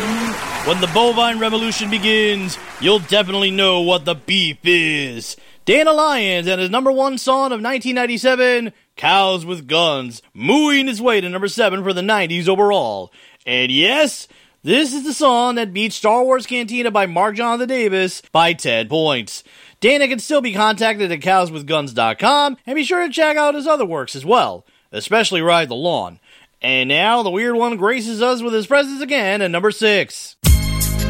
When the bovine revolution begins, you'll definitely know what the beef is. Dana Lyons and his number one song of 1997, Cows with Guns, mooing his way to number 7 for the 90s overall. And yes, this is the song that beat Star Wars Cantina by Mark Jonathan Davis by 10 points. Dana can still be contacted at cowswithguns.com, and be sure to check out his other works as well, especially Ride the Lawn. And now the Weird One graces us with his presence again at number 6.